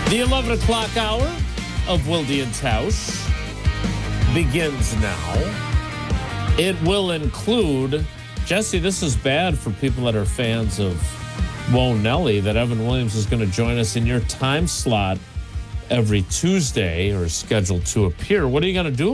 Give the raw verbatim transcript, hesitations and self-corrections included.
The eleven o'clock hour of Wildian's House begins now. It will include, Jesse, this is bad for people that are fans of Whoa Nelly, that Evan Williams is going to join us in your time slot every Tuesday, or scheduled to appear. What are you going to do